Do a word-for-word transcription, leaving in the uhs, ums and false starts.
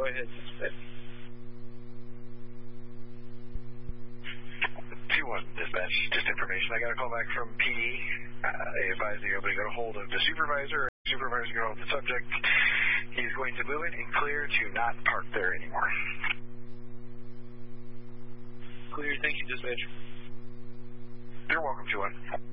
ahead, dispatch. two one, dispatch, just information. I got a call back from P D. Uh, they advise you're able to get a hold of the supervisor. Supervisor get a hold of the subject. He's going to move it and clear to not park there anymore. Clear, thank you, dispatch. You're welcome, two one.